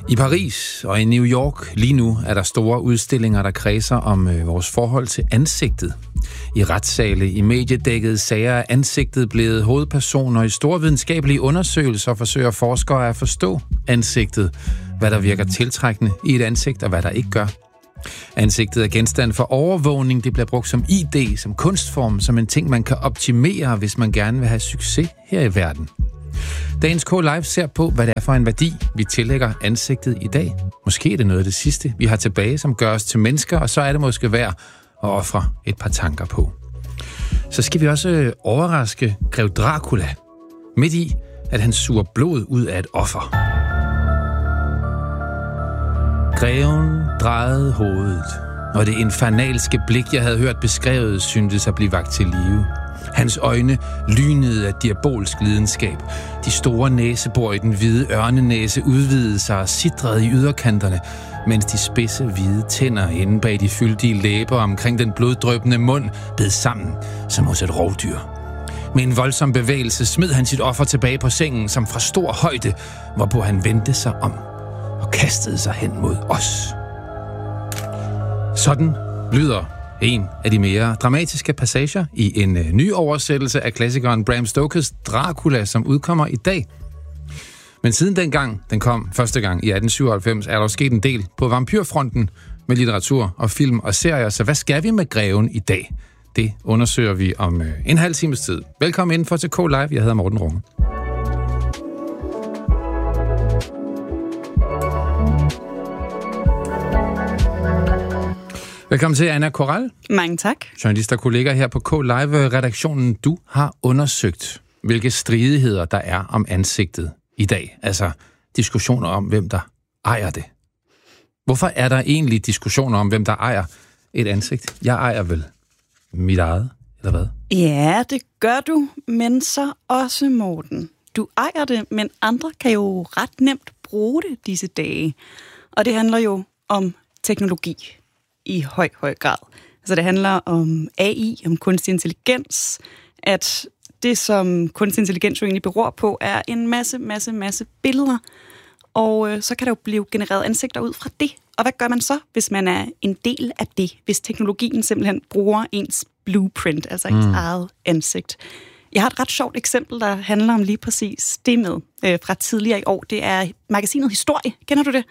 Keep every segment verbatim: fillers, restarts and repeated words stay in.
I Paris og i New York lige nu er der store udstillinger, der kredser om øh, vores forhold til ansigtet. I retssale, i mediedækkede sager er ansigtet blevet hovedpersoner. I store videnskabelige undersøgelser forsøger forskere at forstå ansigtet, hvad der virker tiltrækkende i et ansigt og hvad der ikke gør. Ansigtet er genstand for overvågning. Det bliver brugt som I D, som kunstform, som en ting, man kan optimere, hvis man gerne vil have succes her i verden. Dagens K-Live ser på, hvad det er for en værdi, vi tillægger ansigtet i dag. Måske er det noget af det sidste, vi har tilbage, som gør os til mennesker, og så er det måske værd at ofre et par tanker på. Så skal vi også overraske grev Dracula, midt i, at han suger blod ud af et offer. Greven drejede hovedet, og det infernalske blik, jeg havde hørt beskrevet, syntes at blive vakt til live. Hans øjne lynede af diabolsk lidenskab. De store næsebor i den hvide ørnenæse udvidede sig og sidrede i yderkanterne, mens de spidse hvide tænder inde bag de fyldige læber omkring den bloddrøbende mund bed sammen som hos et rovdyr. Med en voldsom bevægelse smed han sit offer tilbage på sengen, som fra stor højde, hvorpå han vendte sig om og kastede sig hen mod os. Sådan lyder en af de mere dramatiske passager i en ny oversættelse af klassikeren Bram Stokers Dracula, som udkommer i dag. Men siden dengang, den kom første gang i atten syvoghalvfems, er der sket en del på vampyrfronten med litteratur og film og serier. Så hvad skal vi med greven i dag? Det undersøger vi om en halv times tid. Velkommen indenfor til K-Live. Jeg hedder Morten Runge. Velkommen til, Anna Koral. Mange tak. Journalist og kollega her på K-Live-redaktionen. Du har undersøgt, hvilke stridigheder der er om ansigtet i dag. Altså diskussioner om, hvem der ejer det. Hvorfor er der egentlig diskussioner om, hvem der ejer et ansigt? Jeg ejer vel mit eget, eller hvad? Ja, det gør du, men så også, Morten. Du ejer det, men andre kan jo ret nemt bruge det disse dage. Og det handler jo om teknologi i høj, høj grad. Altså det handler om A I, om kunstig intelligens, at det, som kunstig intelligens jo egentlig beror på, er en masse, masse, masse billeder, og øh, så kan der jo blive genereret ansigter ud fra det. Og hvad gør man så, hvis man er en del af det, hvis teknologien simpelthen bruger ens blueprint, altså ens mm. eget ansigt? Jeg har et ret sjovt eksempel, der handler om lige præcis det med øh, fra tidligere i år. Det er magasinet Historie. Kender du det?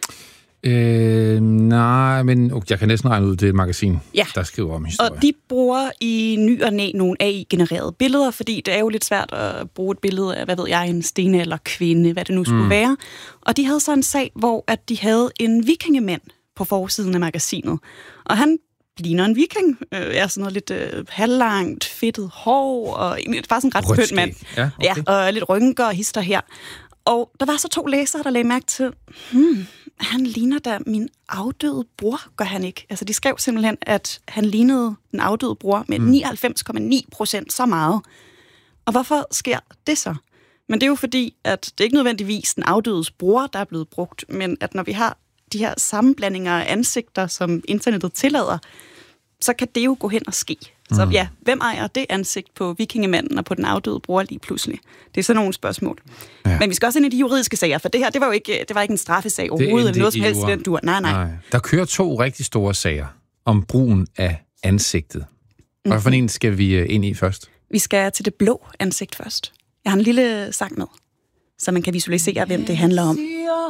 Øh, nej, men okay, jeg kan næsten regne ud, det er et magasin, ja. der skriver om historie. Og de bruger i ny og næ nogle A I-genererede billeder, fordi det er jo lidt svært at bruge et billede af, hvad ved jeg, en sten eller kvinde, hvad det nu skulle mm. være. Og de havde så en sag, hvor at de havde en vikingemand på forsiden af magasinet. Og han ligner en viking. Øh, er sådan noget lidt øh, halvlangt, fedtet hår, og bare sådan en ret pønt mand. Ja, okay. Ja, og lidt rynker og hister her. Og der var så to læsere, der lagde mærke til, hmm, han ligner da min afdøde bror, gør han ikke? Altså, de skrev simpelthen, at han lignede den afdøde bror med mm. nioghalvfems komma ni procent så meget. Og hvorfor sker det så? Men det er jo fordi, at det er ikke nødvendigvis den afdødes bror, der er blevet brugt, men at når vi har de her sammenblandinger af ansigter, som internettet tillader, så kan det jo gå hen og ske. Så ja, hvem ejer det ansigt på vikingemanden og på den afdøde bror lige pludselig? Det er sådan nogle spørgsmål. Ja. Men vi skal også ind i de juridiske sager, for det her, det var jo ikke, det var ikke en straffesag overhovedet, eller noget som helst i den dur. Nej, nej, nej. Der kører to rigtig store sager om brugen af ansigtet. Hvad mm-hmm. for en skal vi ind i først? Vi skal til det blå ansigt først. Jeg har en lille sang med, så man kan visualisere, hvem det handler om.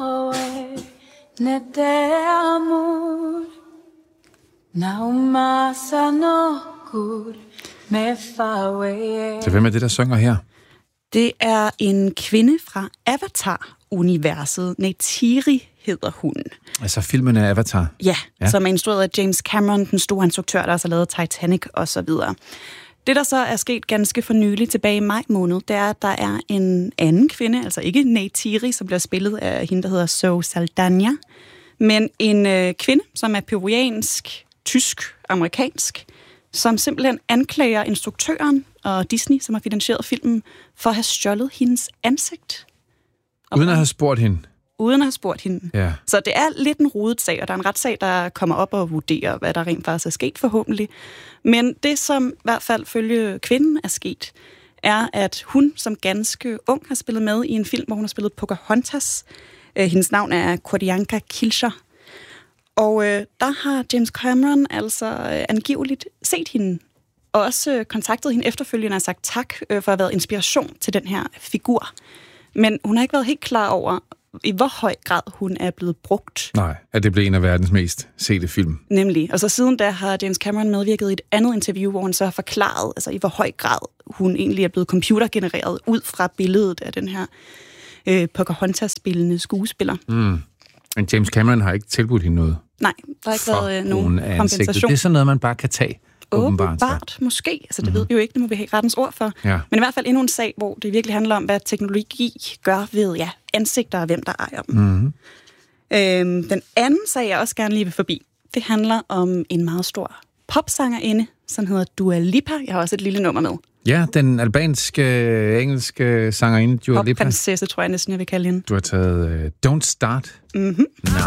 Så hvem er det, der synger her? Det er en kvinde fra Avatar-universet. Neytiri hedder hun. Altså filmen af Avatar? Ja, ja, som er instrueret af James Cameron, den store instruktør, der også har lavet Titanic osv. Det, der så er sket ganske for nylig tilbage i maj måned, det er, at der er en anden kvinde, altså ikke Neytiri, som bliver spillet af hende, der hedder Zoe Saldana, men en øh, kvinde, som er peruansk, tysk, amerikansk, som simpelthen anklager instruktøren og Disney, som har finansieret filmen, for at have stjålet hendes ansigt. Og uden at have spurgt hende? Uden at have spurgt hende. Ja. Så det er lidt en rodet sag, og der er en retssag, der kommer op og vurderer, hvad der rent faktisk er sket forhåbentlig. Men det, som i hvert fald følge kvinden er sket, er, at hun som ganske ung har spillet med i en film, hvor hun har spillet Pocahontas, Øh, hendes navn er Kordianka Kilcher. Og øh, der har James Cameron altså øh, angiveligt set hende, og også øh, kontaktet hende efterfølgende og sagt tak øh, for at have været inspiration til den her figur. Men hun har ikke været helt klar over, i hvor høj grad hun er blevet brugt. Nej, at det blev en af verdens mest sete film. Nemlig. Og så siden da har James Cameron medvirket i et andet interview, hvor han så har forklaret, altså i hvor høj grad hun egentlig er blevet computergenereret ud fra billedet af den her øh, Pocahontas-spillende skuespiller. Mm. Men James Cameron har ikke tilbudt hende noget. Nej, der har ikke været øh, nogen kompensation. Det er sådan noget, man bare kan tage. Åbenbart, Åbenbart måske. Altså, det mm-hmm. ved vi jo ikke, det må vi have rettens ord for. Ja. Men i hvert fald endnu en sag, hvor det virkelig handler om, hvad teknologi gør ved ja, ansigter og hvem, der ejer dem. Mm-hmm. Øhm, den anden sag, jeg også gerne lige vil forbi, det handler om en meget stor popsangerinde, som hedder Dua Lipa. Jeg har også et lille nummer med. Ja, den albanske, engelske sangerinde Dua Lipa. Popprinsesse, tror jeg næsten, jeg vil kalde hende. Du har taget uh, Don't Start Mm-hmm. Now.